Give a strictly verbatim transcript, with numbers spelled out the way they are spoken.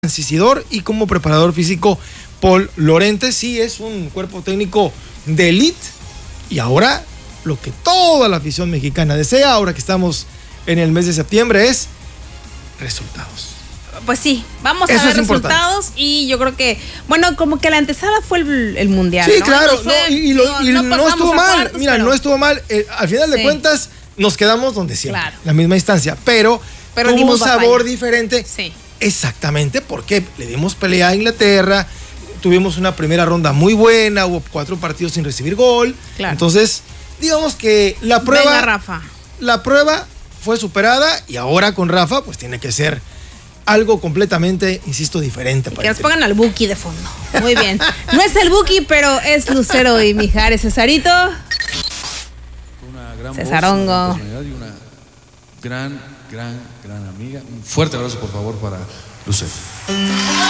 Isidor y como preparador físico Paul Lorente. Sí, es un cuerpo técnico de élite y ahora lo que toda la afición mexicana desea, ahora que estamos en el mes de septiembre, es resultados. Pues sí, vamos Eso a ver es resultados importante. Y yo creo que, bueno, como que la antesala fue el, el mundial. Sí, ¿no? claro, Entonces, no, y, y, lo, no, y no no estuvo mal, cuartos, mira, pero... no estuvo mal, eh, al final de sí. cuentas nos quedamos donde siempre, claro. la misma instancia, pero, pero tuvo un sabor batalla. diferente. Sí. Exactamente, porque le dimos pelea a Inglaterra, tuvimos una primera ronda muy buena, hubo cuatro partidos sin recibir gol. Claro. Entonces, digamos que la prueba. Venga, Rafa. La prueba fue superada y ahora con Rafa, pues tiene que ser algo completamente, insisto, diferente. Para que nos pongan al Buki de fondo. Muy bien. No es el Buki, pero es Lucero y Mijares. Cesarito. Una gran Cesarongo. voz, una y una gran, gran, gran amiga. Un fuerte abrazo, por favor, para Lucero.